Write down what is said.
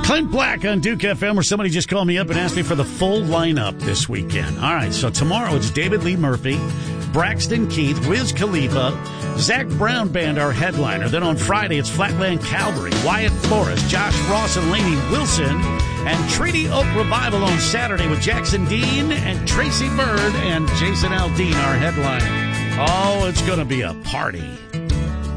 Clint Black on Duke FM, where somebody just called me up and asked me for the full lineup this weekend. All right, so tomorrow it's David Lee Murphy, Braxton Keith, Wiz Khalifa, Zach Brown Band, our headliner. Then on Friday, it's Flatland Calvary, Wyatt Flores, Josh Ross and Lainey Wilson, and Treaty Oak Revival on Saturday with Jackson Dean and Tracy Bird and Jason Aldean, our headliner. Oh, it's going to be a party.